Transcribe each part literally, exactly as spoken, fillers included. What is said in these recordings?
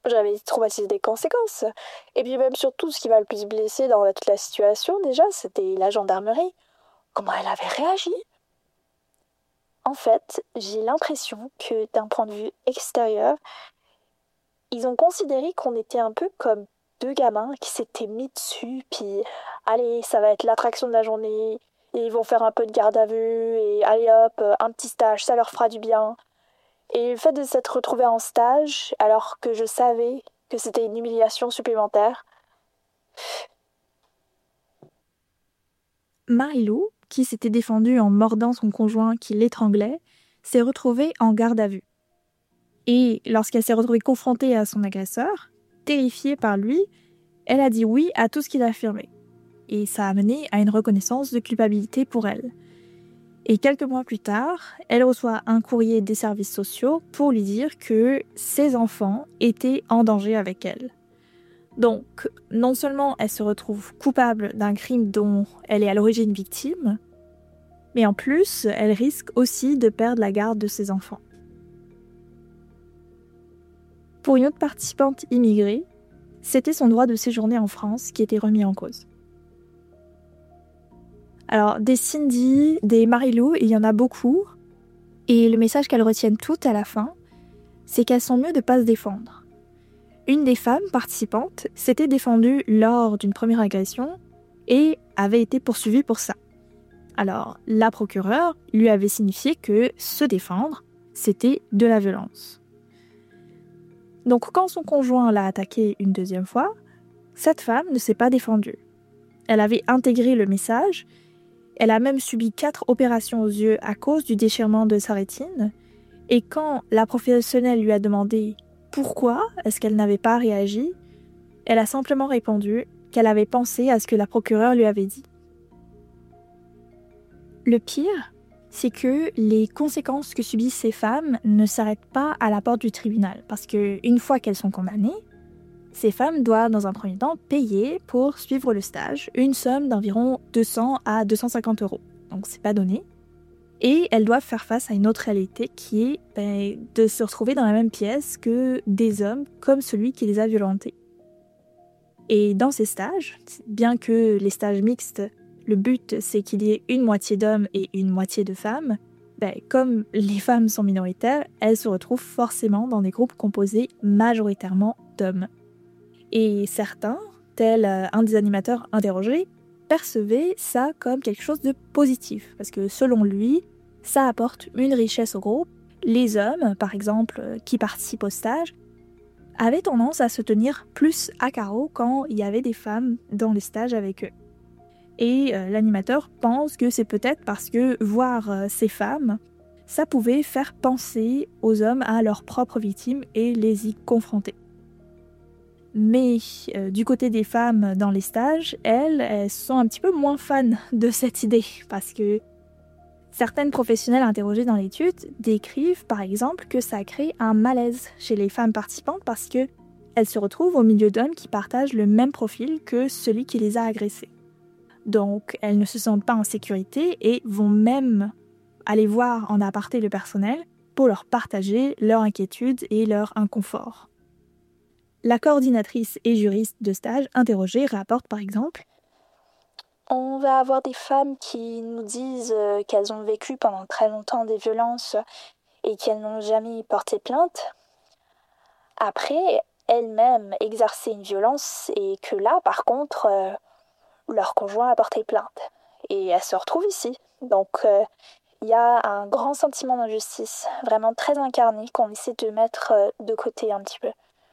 J'avais été traumatisée des conséquences. Et puis même surtout, ce qui m'a le plus blessée dans toute la situation, déjà, c'était la gendarmerie. Comment elle avait réagi? En fait, j'ai l'impression que d'un point de vue extérieur, ils ont considéré qu'on était un peu comme deux gamins qui s'étaient mis dessus, puis allez, ça va être l'attraction de la journée, et ils vont faire un peu de garde à vue, et allez hop, un petit stage, ça leur fera du bien. Et le fait de s'être retrouvé en stage, alors que je savais que c'était une humiliation supplémentaire. Marie-Lou, qui s'était défendue en mordant son conjoint qui l'étranglait, s'est retrouvée en garde à vue. Et lorsqu'elle s'est retrouvée confrontée à son agresseur, terrifiée par lui, elle a dit oui à tout ce qu'il affirmait. Et ça a mené à une reconnaissance de culpabilité pour elle. Et quelques mois plus tard, elle reçoit un courrier des services sociaux pour lui dire que ses enfants étaient en danger avec elle. Donc, non seulement elle se retrouve coupable d'un crime dont elle est à l'origine victime, mais en plus, elle risque aussi de perdre la garde de ses enfants. Pour une autre participante immigrée, c'était son droit de séjourner en France qui était remis en cause. Alors, des Cindy, des Marie-Lou, il y en a beaucoup. Et le message qu'elles retiennent toutes à la fin, c'est qu'elles sont mieux de ne pas se défendre. Une des femmes participantes s'était défendue lors d'une première agression et avait été poursuivie pour ça. Alors, la procureure lui avait signifié que se défendre, c'était de la violence. Donc, quand son conjoint l'a attaquée une deuxième fois, cette femme ne s'est pas défendue. Elle avait intégré le message. Elle a même subi quatre opérations aux yeux à cause du déchirement de sa rétine. Et quand la professionnelle lui a demandé pourquoi est-ce qu'elle n'avait pas réagi, elle a simplement répondu qu'elle avait pensé à ce que la procureure lui avait dit. Le pire, c'est que les conséquences que subissent ces femmes ne s'arrêtent pas à la porte du tribunal. Parce qu'une fois qu'elles sont condamnées, ces femmes doivent, dans un premier temps, payer pour suivre le stage une somme d'environ deux cents à deux cent cinquante euros. Donc, c'est pas donné. Et elles doivent faire face à une autre réalité qui est ben, de se retrouver dans la même pièce que des hommes comme celui qui les a violentés. Et dans ces stages, bien que les stages mixtes, le but c'est qu'il y ait une moitié d'hommes et une moitié de femmes, ben, comme les femmes sont minoritaires, elles se retrouvent forcément dans des groupes composés majoritairement d'hommes. Et certains, tel un des animateurs interrogés, percevaient ça comme quelque chose de positif, parce que selon lui, ça apporte une richesse au groupe. Les hommes, par exemple, qui participent au stage, avaient tendance à se tenir plus à carreau quand il y avait des femmes dans les stages avec eux. Et euh, l'animateur pense que c'est peut-être parce que voir euh, ces femmes, ça pouvait faire penser aux hommes à leurs propres victimes et les y confronter. Mais euh, du côté des femmes dans les stages, elles, elles sont un petit peu moins fans de cette idée, parce que certaines professionnelles interrogées dans l'étude décrivent par exemple que ça crée un malaise chez les femmes participantes parce qu'elles se retrouvent au milieu d'hommes qui partagent le même profil que celui qui les a agressées. Donc elles ne se sentent pas en sécurité et vont même aller voir en aparté le personnel pour leur partager leur inquiétude et leur inconfort. La coordinatrice et juriste de stage interrogée rapporte par exemple: On va avoir des femmes qui nous disent euh, qu'elles ont vécu pendant très longtemps des violences et qu'elles n'ont jamais porté plainte. Après, elles-mêmes exerçaient une violence et que là, par contre, euh, leur conjoint a porté plainte. Et elles se retrouvent ici. Donc, euh, il y a un grand sentiment d'injustice, vraiment très incarné, qu'on essaie de mettre euh, de côté un petit peu.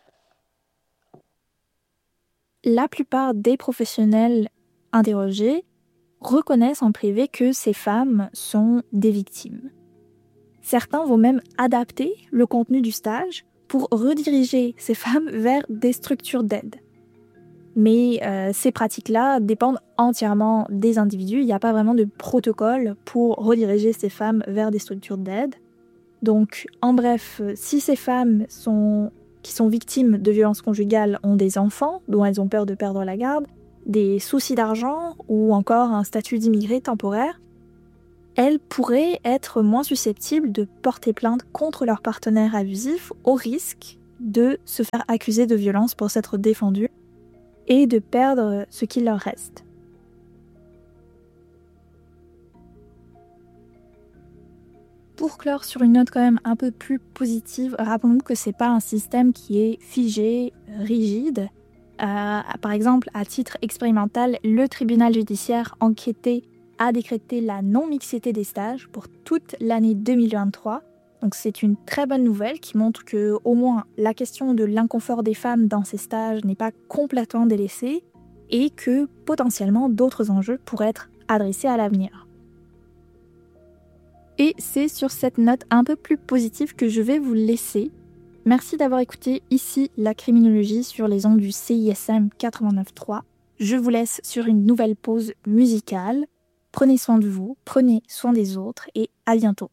La plupart des professionnels interrogés reconnaissent en privé que ces femmes sont des victimes. Certains vont même adapter le contenu du stage pour rediriger ces femmes vers des structures d'aide. Mais euh, ces pratiques-là dépendent entièrement des individus. Il n'y a pas vraiment de protocole pour rediriger ces femmes vers des structures d'aide. Donc, en bref, si ces femmes sont, qui sont victimes de violences conjugales ont des enfants dont elles ont peur de perdre la garde, des soucis d'argent ou encore un statut d'immigré temporaire, elles pourraient être moins susceptibles de porter plainte contre leur partenaire abusif au risque de se faire accuser de violence pour s'être défendus et de perdre ce qu'il leur reste. Pour clore sur une note quand même un peu plus positive, rappelons-nous que c'est pas un système qui est figé, rigide. Euh, par exemple, à titre expérimental, le tribunal judiciaire enquêté a décrété la non-mixité des stages pour toute l'année deux mille vingt-trois. Donc c'est une très bonne nouvelle qui montre que au moins la question de l'inconfort des femmes dans ces stages n'est pas complètement délaissée et que potentiellement d'autres enjeux pourraient être adressés à l'avenir. Et c'est sur cette note un peu plus positive que je vais vous laisser. Merci d'avoir écouté ici la criminologie sur les ondes du C I S M quatre-vingt-neuf point trois. Je vous laisse sur une nouvelle pause musicale. Prenez soin de vous, prenez soin des autres et à bientôt.